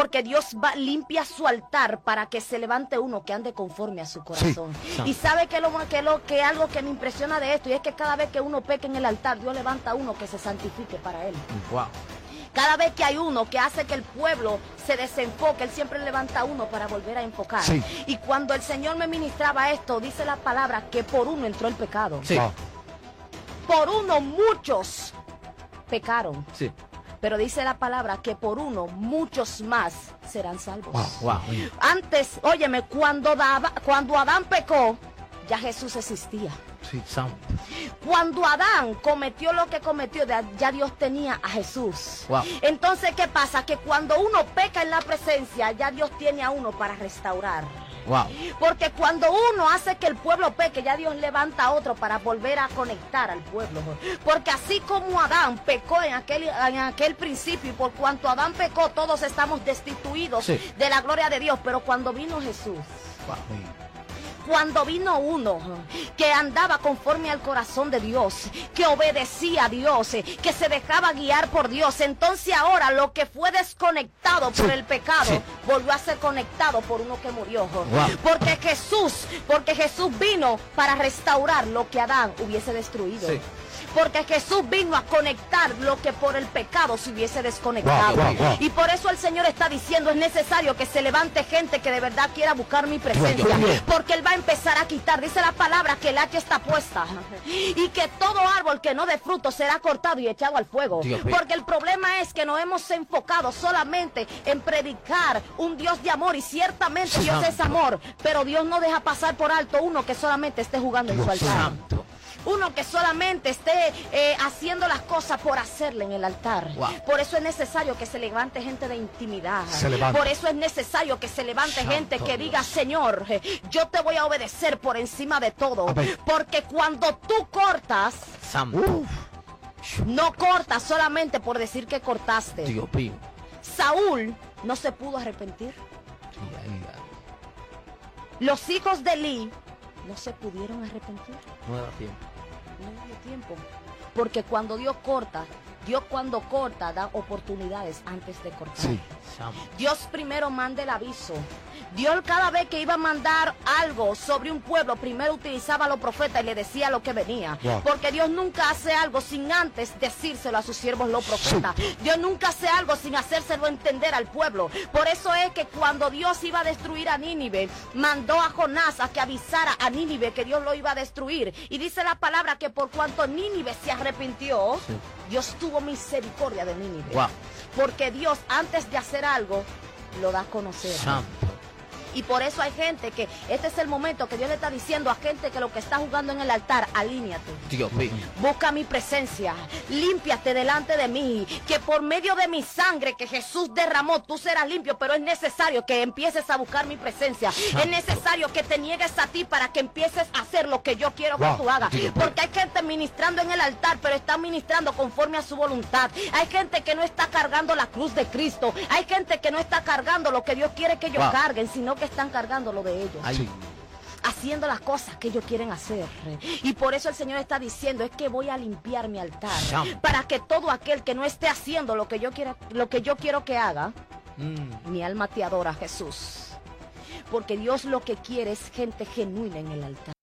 Porque Dios limpia su altar para que se levante uno que ande conforme a su corazón. Sí. Y sabe que algo que me impresiona de esto, y es que cada vez que uno peca en el altar, Dios levanta a uno que se santifique para Él. Wow. Cada vez que hay uno que hace que el pueblo se desenfoque, Él siempre levanta a uno para volver a enfocar. Sí. Y cuando el Señor me ministraba esto, dice la palabra que por uno entró el pecado. Sí. Wow. Por uno muchos pecaron. Sí. Pero dice la palabra que por uno muchos más serán salvos. Wow. Wow. Antes, óyeme, cuando Adán pecó, ya Jesús existía. Sí, santo. Cuando Adán cometió lo que cometió, ya Dios tenía a Jesús. Wow. Entonces, ¿qué pasa? Que cuando uno peca en la presencia, ya Dios tiene a uno para restaurar. Wow. Porque cuando uno hace que el pueblo peque, ya Dios levanta a otro para volver a conectar al pueblo. Porque así como Adán pecó en aquel principio, y por cuanto Adán pecó, todos estamos destituidos Sí. de la gloria de Dios. Pero cuando vino Jesús, Wow. cuando vino uno que andaba conforme al corazón de Dios, que obedecía a Dios, que se dejaba guiar por Dios, entonces ahora lo que fue desconectado por el pecado, Sí. volvió a ser conectado por uno que murió. Wow. Porque Jesús vino para restaurar lo que Adán hubiese destruido. Sí. Porque Jesús vino a conectar lo que por el pecado se hubiese desconectado. Wow, wow, wow. Y por eso el Señor está diciendo, es necesario que se levante gente que de verdad quiera buscar mi presencia. Dios. Porque Él va a empezar a quitar, dice la palabra, que el hacha está puesta. Y que todo árbol que no dé fruto será cortado y echado al fuego. Dios mío. Porque el problema es que nos hemos enfocado solamente en predicar un Dios de amor. Y ciertamente Dios es amor. Pero Dios no deja pasar por alto uno que solamente esté jugando en su altar. Santo. Uno que solamente esté haciendo las cosas por hacerle en el altar. Wow. Por eso es necesario que se levante gente de intimidad. Se levanta. Por eso es necesario que se levante Santo gente que Dios. diga, Señor, yo te voy a obedecer por encima de todo. Amén. Porque cuando tú cortas, Santo. no cortas solamente por decir que cortaste. Dios mío. Saúl no se pudo arrepentir. Los hijos de Eli no se pudieron arrepentir. No da tiempo. No dio tiempo. Porque cuando Dios corta da oportunidades antes de cortar. Sí. Santo. Dios primero manda el aviso. Dios cada vez que iba a mandar algo sobre un pueblo, primero utilizaba a los profetas y le decía lo que venía. Wow. Porque Dios nunca hace algo sin antes decírselo a sus siervos los profetas. Dios nunca hace algo sin hacérselo entender al pueblo. Por eso es que cuando Dios iba a destruir a Nínive, mandó a Jonás a que avisara a Nínive que Dios lo iba a destruir. Y dice la palabra que por cuanto Nínive se arrepintió, Sí. Dios tuvo misericordia de Nínive. Wow. Porque Dios, antes de hacer algo, lo da a conocer. Santo. Y por eso hay gente que, este es el momento que Dios le está diciendo a gente que lo que está jugando en el altar, alíñate. Dios mío. Busca mi presencia, límpiate delante de mí, que por medio de mi sangre que Jesús derramó, tú serás limpio, pero es necesario que empieces a buscar mi presencia. Es necesario que te niegues a ti para que empieces a hacer lo que yo quiero que Wow. tú hagas. Porque hay gente ministrando en el altar, pero está ministrando conforme a su voluntad. Hay gente que no está cargando la cruz de Cristo. Hay gente que no está cargando lo que Dios quiere que ellos Wow. carguen, sino que están cargando lo de ellos. Ay. Haciendo las cosas que ellos quieren hacer. Y por eso el Señor está diciendo, es que voy a limpiar mi altar, Santo. para que todo aquel que no esté haciendo lo que yo quiero que haga, mi alma te adora, Jesús. Porque Dios lo que quiere es gente genuina en el altar.